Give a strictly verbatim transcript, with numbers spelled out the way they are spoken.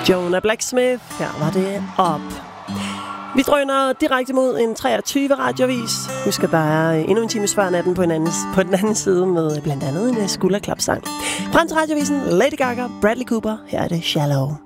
Jonah Blacksmith, her var det op. Vi drøner direkte mod en treogtyve radiovis. Husk, at der er endnu en time før natten på, en anden, på den anden side med blandt andet en skulderklapsang. Frem til radiovisen Lady Gaga, Bradley Cooper, her er det Shallow.